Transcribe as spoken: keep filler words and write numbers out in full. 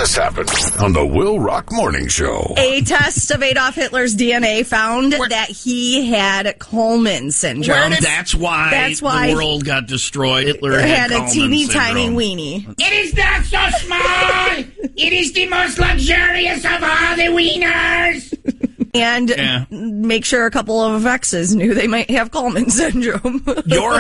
just happened on the Will Rock Morning Show. A test of Adolf Hitler's D N A found Where, that he had Coleman syndrome. Did, that's why that's why the world got destroyed. Hitler had, had a teeny syndrome. tiny weenie. It is not so small. It is the most luxurious of all the wieners. And yeah. make sure a couple of exes knew they might have Coleman syndrome. Your